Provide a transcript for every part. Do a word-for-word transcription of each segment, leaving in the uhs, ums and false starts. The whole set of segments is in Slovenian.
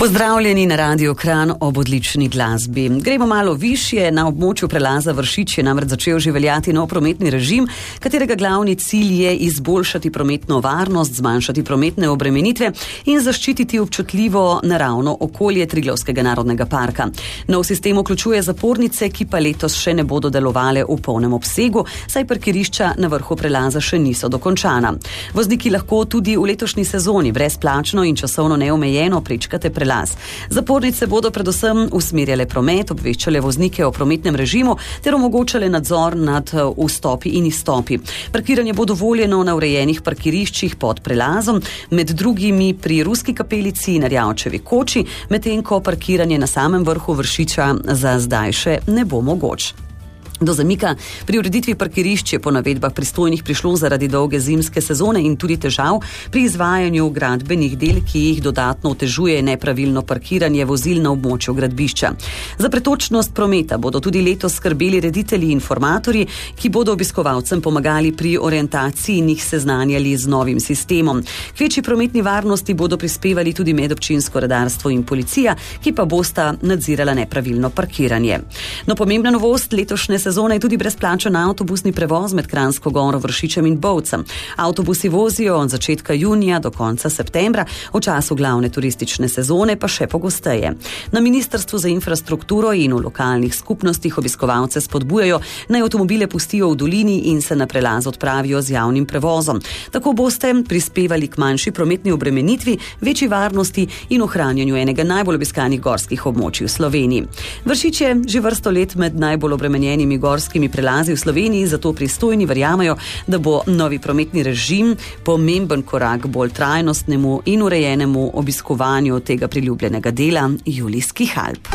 Pozdravljeni na Radiu Kranj ob odlični glasbi. Gremo malo višje. Na območju prelaza Vršič je namreč začel že veljati nov prometni režim, katerega glavni cilj je izboljšati prometno varnost, zmanjšati prometne obremenitve in zaščititi občutljivo naravno okolje Triglavskega narodnega parka. Nov sistem vključuje zapornice, ki pa letos še ne bodo delovale v polnem obsegu, saj parkirišča na vrhu prelaza še niso dokončana. Vozniki lahko tudi v letošnji sezoni brezplačno in časovno neomejeno prečkate prelaz. Zapornice bodo predvsem usmerjale promet, obveščale voznike o prometnem režimu ter omogočale nadzor nad vstopi in izstopi. Parkiranje bo dovoljeno na urejenih parkiriščih pod prelazom, med drugimi pri Ruski kapelici in Rjavčevi koči, medtem ko parkiranje na samem vrhu Vršiča za zdaj še ne bo mogoč. Do zamika pri ureditvi parkirišč je po navedbah pristojnih prišlo zaradi dolge zimske sezone in tudi težav pri izvajanju gradbenih del, ki jih dodatno otežuje nepravilno parkiranje vozil na območju gradbišča. Za pretočnost prometa bodo tudi letos skrbeli reditelji in informatorji, ki bodo obiskovalcem pomagali pri orientaciji in jih seznanjali z novim sistemom. K večji prometni varnosti bodo prispevali tudi medobčinsko redarstvo in policija, ki pa bosta nadzirala nepravilno parkiranje. No, pomembna novost letošnje sezone Sezona je tudi brezplačen avtobusni prevoz med Kranjsko Goro, Vršičem in Bovcem. Avtobusi vozijo od začetka junija do konca septembra, v času glavne turistične sezone pa še pogosteje. Na Ministrstvu za infrastrukturo in v lokalnih skupnostih obiskovalce spodbujajo, naj avtomobile pustijo v dolini in se na prelaz odpravijo z javnim prevozom. Tako boste prispevali k manjši prometni obremenitvi, večji varnosti in ohranjanju enega najbolj obiskanih gorskih območij v Sloveniji. Vršič je že vrsto let med najbolj obremenjenimi gorskimi prelazi v Sloveniji, zato pristojni verjamejo, da bo novi prometni režim pomemben korak bolj trajnostnemu in urejenemu obiskovanju tega priljubljenega dela Julijskih Alp.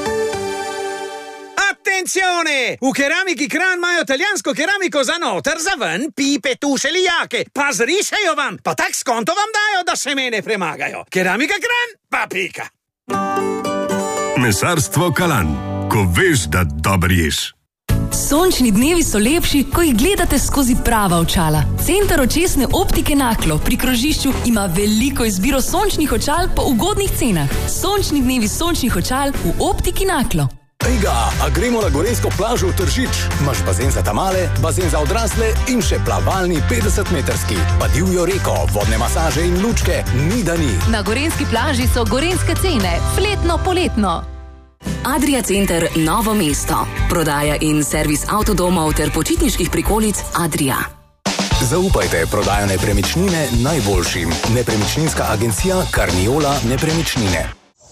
Attenzione! U Keramiki Kranj imajo italijansko keramiko za noter, za ven, pipe, tuše, lijake. Pa zrišejo vam, pa tak skonto vam dajo, da se mene premagajo. Keramika Kranj, pa pika. Mesarstvo Kalan. Ko veš, da dobro ješ. Sončni dnevi so lepši, ko jih gledate skozi prava očala. Center očesne optike Naklo pri krožišču ima veliko izbiro sončnih očal po ugodnih cenah. Sončni dnevi sončnih očal v optiki Naklo. Ejga, a gremo na gorenjsko plažo v Tržič? Imaš bazen za tamale, bazen za odrasle in še plavalni petdesetmetrski. Pa divjo reko, vodne masaže in lučke, ni da ni. Na gorenjski plaži so gorenjske cene, fletno poletno. Adria Center Novo mesto. Prodaja in servis avtodomov ter počitniških prikolic Adria. Zaupajte prodajo nepremičnine najboljšim. Nepremičninska agencija Karniola Nepremičnine.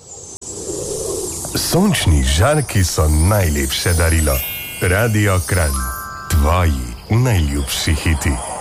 Sončni žarki so najlepše darilo. Radio Kranj. Tvoji najljubši hiti.